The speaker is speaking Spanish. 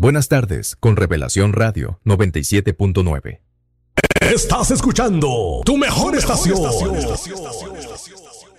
Buenas tardes, con Revelación Radio 97.9. Estás escuchando tu mejor estación.